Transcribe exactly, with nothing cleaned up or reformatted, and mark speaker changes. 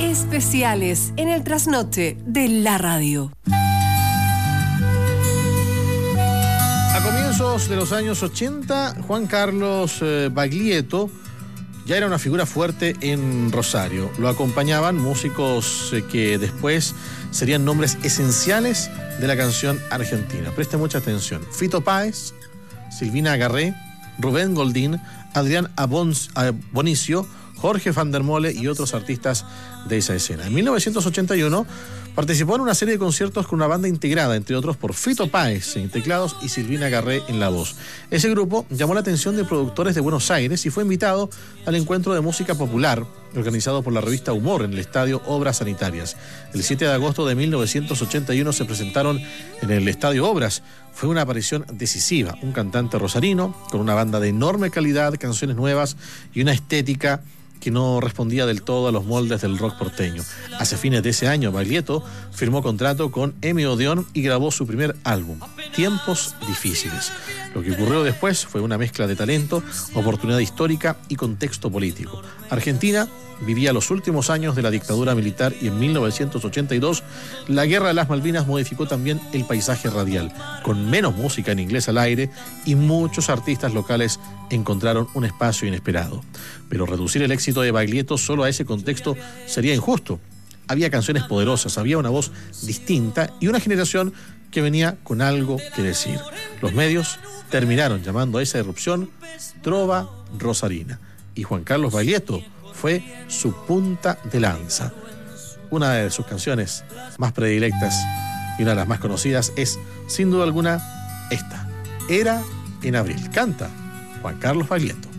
Speaker 1: Especiales en el trasnoche de la radio.
Speaker 2: A comienzos de los años ochenta, Juan Carlos eh, Baglietto ya era una figura fuerte en Rosario. Lo acompañaban músicos eh, que después serían nombres esenciales de la canción argentina. Preste mucha atención. Fito Páez, Silvina Garré, Rubén Goldín, Adrián Bonicio, Jorge van der Mole y otros artistas de esa escena. En mil novecientos ochenta y uno participó en una serie de conciertos con una banda integrada, entre otros, por Fito Páez en teclados y Silvina Garré en la voz. Ese grupo llamó la atención de productores de Buenos Aires y fue invitado al encuentro de música popular organizado por la revista Humor en el estadio Obras Sanitarias. El siete de agosto de mil novecientos ochenta y uno se presentaron en el estadio Obras. Fue una aparición decisiva, un cantante rosarino con una banda de enorme calidad, canciones nuevas y una estética que no respondía del todo a los moldes del rock porteño. Hacia fines de ese año, Baglietto firmó contrato con M. Odeón y grabó su primer álbum, Tiempos Difíciles. Lo que ocurrió después fue una mezcla de talento, oportunidad histórica y contexto político. Argentina vivía los últimos años de la dictadura militar y en mil novecientos ochenta y dos la Guerra de las Malvinas modificó también el paisaje radial, con menos música en inglés al aire y muchos artistas locales encontraron un espacio inesperado. Pero reducir el éxito de Baglietto solo a ese contexto sería injusto. Había canciones poderosas, había una voz distinta y una generación que venía con algo que decir. Los medios terminaron llamando a esa erupción Trova Rosarina y Juan Carlos Baglietto fue su punta de lanza. Una de sus canciones más predilectas y una de las más conocidas es, sin duda alguna, esta. Era en abril. Canta Juan Carlos Baglietto.